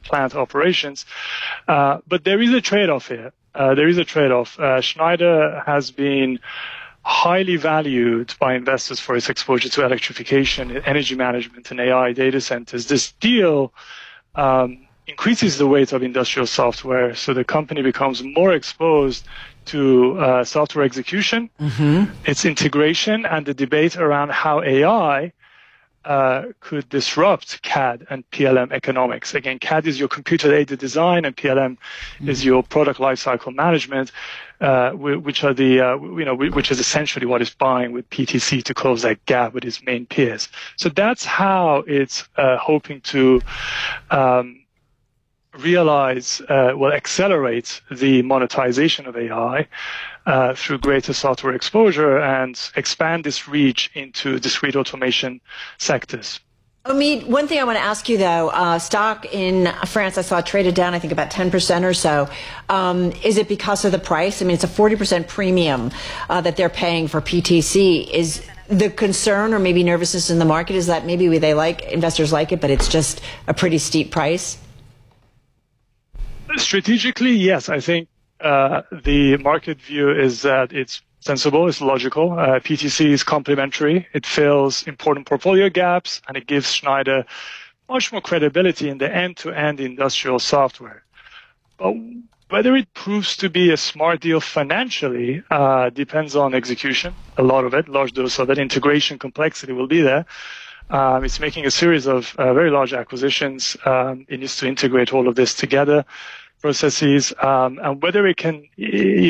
plant operations. But there is a trade-off here. Schneider has been highly valued by investors for its exposure to electrification, energy management, and AI data centers. This deal increases the weight of industrial software, so the company becomes more exposed to software execution, its integration, and the debate around how AI could disrupt CAD and PLM economics. Again, CAD is your computer-aided design, and PLM is your product lifecycle management, which is essentially what it's buying with PTC to close that gap with its main peers. So that's how it's hoping to accelerate the monetization of AI through greater software exposure and expand this reach into discrete automation sectors. Omid, one thing I want to ask you, though, stock in France I saw traded down, I think, about 10% or so. Is it because of the price? I mean, it's a 40% premium that they're paying for PTC. Is the concern or maybe nervousness in the market is that maybe investors like it, but it's just a pretty steep price? Strategically, yes. I think the market view is that it's sensible, it's logical. PTC is complementary. It fills important portfolio gaps, and it gives Schneider much more credibility in the end-to-end industrial software. But whether it proves to be a smart deal financially depends on execution. A lot of it, large dose of it. Integration complexity will be there. It's making a series of very large acquisitions. It needs to integrate all of this together, processes, and whether it can be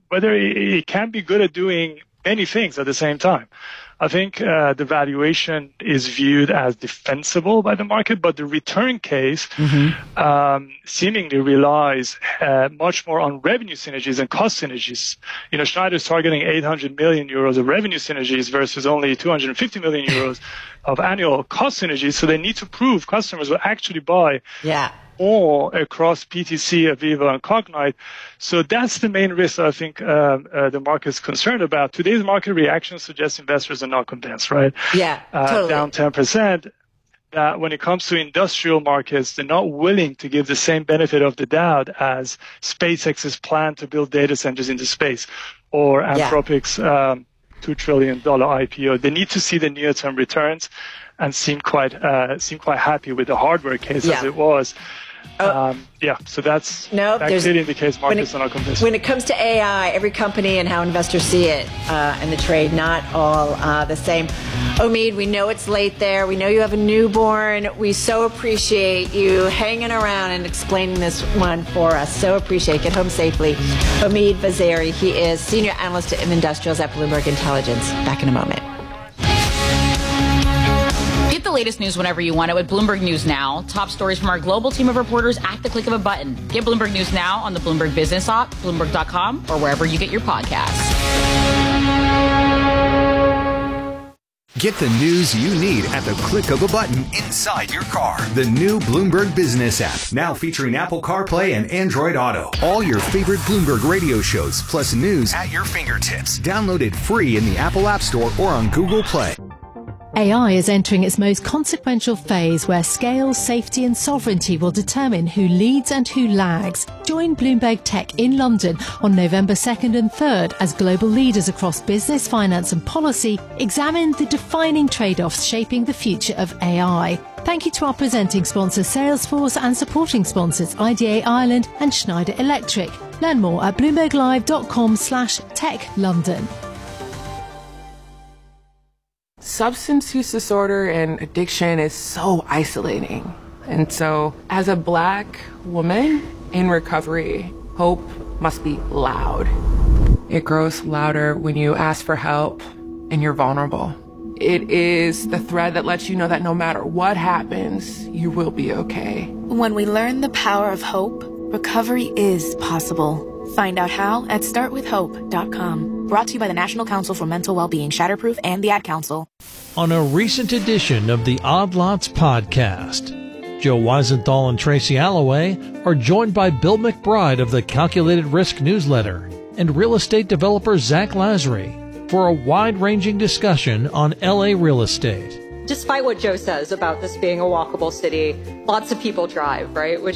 good at doing many things at the same time. I think the valuation is viewed as defensible by the market, but the return case seemingly relies much more on revenue synergies and cost synergies. Schneider is targeting 800 million euros of revenue synergies versus only 250 million euros of annual cost synergies. So they need to prove customers will actually buy more across PTC, AVEVA, and Cognite. So that's the main risk I think the market is concerned about. Today's market reaction suggests investors are not convinced, right? Yeah, totally. Down 10%. When it comes to industrial markets, they're not willing to give the same benefit of the doubt as SpaceX's plan to build data centers into space or Anthropic's $2 trillion IPO. They need to see the near-term returns and seem quite happy with the hardware case as it was. So that clearly indicates markets are not convinced. When it comes to AI, every company and how investors see it and the trade, not all the same. Omid, we know it's late there. We know you have a newborn. We so appreciate you hanging around and explaining this one for us. So appreciate it. Get home safely. Omid Vaziri, he is Senior Analyst at Industrials at Bloomberg Intelligence. Back in a moment. Get the latest news whenever you want it with Bloomberg News Now. Top stories from our global team of reporters at the click of a button. Get Bloomberg News Now on the Bloomberg Business app, Bloomberg.com, or wherever you get your podcasts. Get the news you need at the click of a button inside your car. The new Bloomberg Business app, now featuring Apple CarPlay and Android Auto. All your favorite Bloomberg radio shows, plus news at your fingertips. Download it free in the Apple App Store or on Google Play. AI is entering its most consequential phase where scale, safety and sovereignty will determine who leads and who lags. Join Bloomberg Tech in London on November 2nd and 3rd as global leaders across business, finance and policy examine the defining trade-offs shaping the future of AI. Thank you to our presenting sponsors Salesforce and supporting sponsors IDA Ireland and Schneider Electric. Learn more at bloomberglive.com/techlondon. Substance use disorder and addiction is so isolating. And so, as a Black woman in recovery, hope must be loud. It grows louder when you ask for help and you're vulnerable. It is the thread that lets you know that no matter what happens, you will be okay. When we learn the power of hope, recovery is possible. Find out how at startwithhope.com. Brought to you by the National Council for Mental Wellbeing, Shatterproof, and the Ad Council. On a recent edition of the Odd Lots podcast, Joe Weisenthal and Tracy Alloway are joined by Bill McBride of the Calculated Risk newsletter and real estate developer Zach Lazary for a wide-ranging discussion on LA real estate. Despite what Joe says about this being a walkable city, lots of people drive, right? Which